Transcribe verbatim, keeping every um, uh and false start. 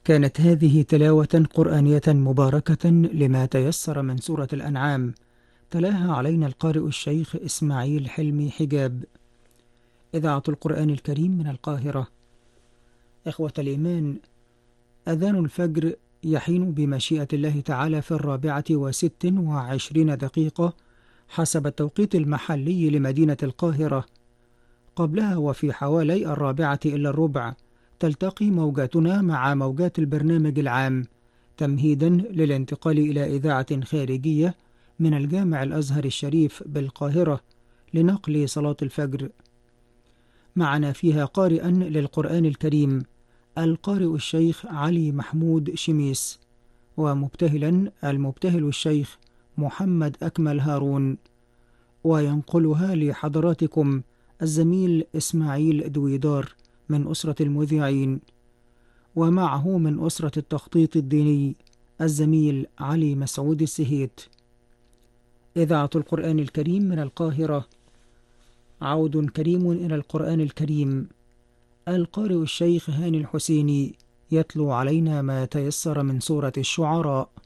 كانت هذه تلاوة قرآنية مباركة لما تيسر من سورة الأنعام، تلاها علينا القارئ الشيخ إسماعيل حلمي حجاب. إذاعة القرآن الكريم من القاهرة. إخوة الإيمان، أذان الفجر يحين بمشيئة الله تعالى في الرابعة وست وعشرين دقيقة حسب التوقيت المحلي لمدينة القاهرة. قبلها وفي حوالي الرابعة إلا الربع تلتقي موجاتنا مع موجات البرنامج العام، تمهيدا للانتقال إلى إذاعة خارجية من الجامع الأزهر الشريف بالقاهرة لنقل صلاة الفجر. معنا فيها قارئا للقرآن الكريم القارئ الشيخ علي محمود شميس، ومبتهلا المبتهل الشيخ محمد أكمل هارون، وينقلها لحضراتكم الزميل إسماعيل دويدار من أسرة المذيعين، ومعه من أسرة التخطيط الديني الزميل علي مسعود السهيت. إذاعة القرآن الكريم من القاهرة. عود كريم إلى القرآن الكريم. القارئ الشيخ هاني الحسيني يتلو علينا ما تيسر من سورة الشعراء.